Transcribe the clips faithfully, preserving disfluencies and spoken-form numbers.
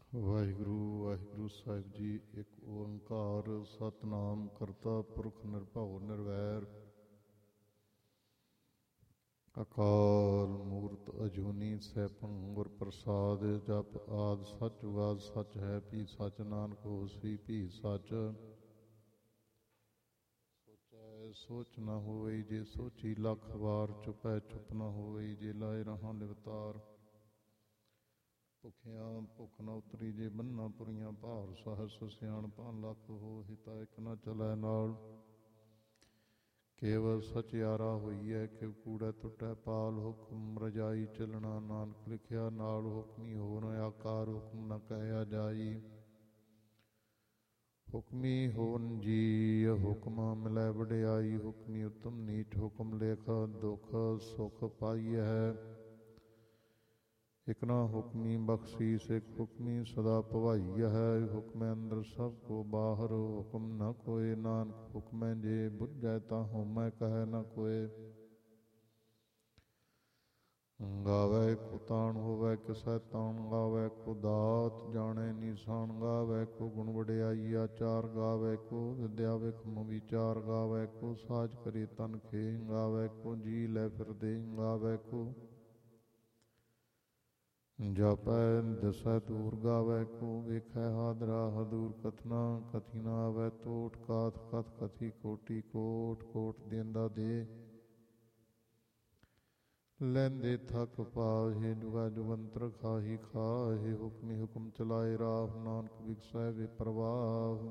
ਵਾਹਿਗੁਰੂ ਵਾਹਿਗੁਰੂ ਸਾਹਿਬ ਜੀ। ਇੱਕ ਓੰਕਾਰ ਸਤਿਨਾਮ ਕਰਤਾ ਪੁਰਖ ਨਿਰਭਉ ਨਿਰਵੈਰ ਅਕਾਲ ਮੂਰਤ ਅਜੂਨੀ ਸੈਭੰ ਗੁਰ ਪ੍ਰਸਾਦ। ਜਪ ਆਦਿ ਸੱਚ ਜੁਗਾਦ ਸੱਚ ਹੈ, ਭੀ ਸੱਚ ਨਾਨਕ ਹੋਸੀ ਭੀ ਸੱਚ। ਸੋਚੈ ਸੋਚ ਨਾ ਹੋਈ, ਜੇ ਸੋਚੀ ਲੱਖ ਵਾਰ। ਚੁਪੈ ਚੁਪ ਨਾ ਹੋਈ, ਜੇ ਲਾਏ ਰਹਾਂ ਲਿਵਤਾਰ। ਭੁਖਿਆਂ ਭੁੱਖ ਨਾ ਉਤਰੀ, ਜੇ ਬੰਨਾ ਪੁਰੀਆਂ ਭਾਰ। ਸਹਸ ਸਿਆਣਪਾਂ ਲੱਖ ਹੋ, ਹਿਤਾ ਇੱਕ ਨਾ ਚਲੈ ਨਾਲ। ਕੇਵਲ ਸਚਿਆਰਾ ਹੋਈਐ, ਕਿਵ ਕੂੜੈ ਟੁੱਟੈ ਪਾਲ। ਹੁਕਮ ਰਜਾਈ ਚੱਲਣਾ ਨਾਨਕ ਲਿਖਿਆ ਨਾਲ। ਹੁਕਮੀ ਹੋ ਨ ਆਕਾਰ, ਹੁਕਮ ਨ ਕਹਿਆ ਜਾਈ। ਹੁਕਮੀ ਹੋਨ ਜੀ ਹੁਕਮ ਮਿਲੈ ਵਡਿਆਈ। ਹੁਕਮੀ ਉਤਮ ਨੀਚ ਹੁਕਮ ਲੇਖ, ਦੁਖ ਸੁਖ ਪਾਈਐ। ਇਕ ਨਾ ਹੁਕਮੀ ਬਖਸ਼ੀਸ, ਇਕ ਹੁਕਮੀ ਸਦਾ ਭਵਾਈ ਹੈ। ਹੁਕਮੈ ਅੰਦਰ ਸਭ ਕੋ ਬਾਹਰ, ਹੁਕਮ ਨ ਕੋਇ ਨਾਨਕ। ਹੁਕਮੈ ਜੇ ਬੁੱਝੈ ਤਾ ਹਉਮੈ ਕਹੈ ਨ ਕੋਇ। ਗਾਵੈ ਕੋ ਤਾਣ ਹੋਵੈ ਕਿਸੈ ਤਾਣ, ਗਾਵੈ ਕੋ ਦਾਤ ਜਾਣੈ ਨੀਸਾਨ। ਗਾਵੈ ਕੋ ਗੁਣ ਵਡਿਆਈ ਆਚਾਰ, ਗਾਵੈ ਕੋ ਵਿਦਿਆ ਵਿਖਮ ਵਿਚਾਰ। ਗਾਵੈ ਕੋ ਸਾਜ ਕਰੇ ਤਨ ਖੇ, ਗਾਵੈ ਕੋ ਜੀ ਲੈ ਫਿਰਦੇ। ਗਾਵੈ ਕੋ ਜਾਪੈ ਦਿਸੈ ਦੂਰ, ਗਾਵੈ ਕੋ ਵੇਖੈ ਹਾਦਰਾ ਹਦੂਰ। ਕਥਨਾ ਕਥੀ ਨ ਆਵੈ ਟੋਟ, ਕਾਥ ਕਥ ਕਥੀ ਕੋਟੀ ਕੋਟ। ਕੋਟ ਦੇਂਦਾ ਦੇ ਲੈਂਦੇ ਥਕ ਪਾਹੇ, ਜੁਗਾ ਜੁਗੰਤਰ ਖਾਹੀ ਖਾਹੇ। ਹੁਕਮੀ ਹੁਕਮ ਚਲਾਏ ਰਾਹ, ਨਾਨਕ ਬਿਗਸੈ ਬੇਪਰਵਾਹ।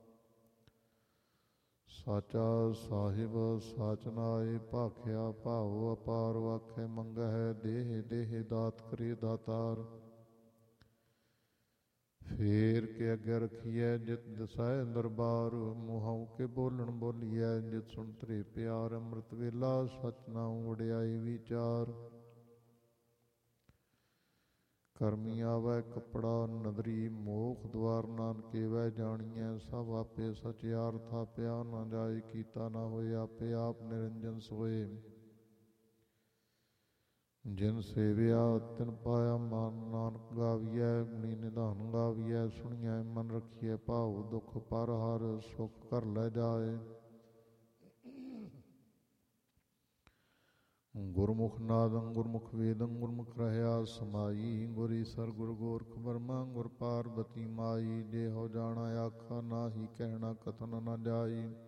ਸਾਚਾ ਸਾਹਿਬ ਸਾਚ ਨਾਏ, ਭਾਖਿਆ ਭਾਉ ਅਪਾਰ। ਆਖੈ ਮੰਗਹਿ ਦੇਹ ਦੇਹ, ਦਾਤ ਕਰੇ ਦਾਤਾਰ। ਫੇਰ ਕੇ ਅੱਗੇ ਰਖੀਐ, ਜਿਤ ਦਿਸੈ ਦਰਬਾਰ। ਮੁਹਉ ਕੇ ਬੋਲਣ ਬੋਲੀਐ, ਜਿਤ ਸੁਣ ਧਰੇ ਪਿਆਰ। ਅੰਮ੍ਰਿਤ ਵੇਲਾ ਸਚ ਨਾਉ ਵਡਿਆਈ ਵਿਚਾਰ। ਕਰਮੀ ਆਵੈ ਕੱਪੜਾ ਨਦਰੀ, ਮੋਖ ਦੁਆਰ ਨਾਨਕ ਏਵੈ ਜਾਣੀਐ। ਸਭ ਆਪੇ ਸਚਿਆਰ, ਥਾਪਿਆ ਨਾ ਜਾਏ ਕੀਤਾ ਨਾ ਹੋਏ। ਆਪੇ ਆਪ ਨਿਰੰਜਨ ਸੋਏ, ਜਿਨ ਸੇਵਿਆ ਤਿਨ ਪਾਇਆ ਮਾਨ। ਨਾਨਕ ਗਾਵੀਐ ਗੁਣੀ ਨਿਧਾਨ ਗਾਵੀਐ, ਸੁਣੀਐ ਮਨ ਰਖੀਐ ਭਾਉ। ਦੁਖ ਪਰ ਹਰ ਸੁਖ ਘਰ ਲੈ ਜਾਏ। ਗੁਰਮੁਖ ਨਾਦੰ ਗੁਰਮੁਖ ਵੇਦੰ, ਗੁਰਮੁਖ ਰਹਿਆ ਸਮਾਈ। ਗੁਰ ਈਸਰ ਗੁਰ ਗੋਰਖ ਬਰਮਾ, ਗੁਰ ਪਾਰਬਤੀ ਮਾਈ। ਜੇ ਹੋ ਜਾਣਾ ਆਖਾ ਨਾਹੀ, ਕਹਿਣਾ ਕਥਨ ਨ ਜਾਈ।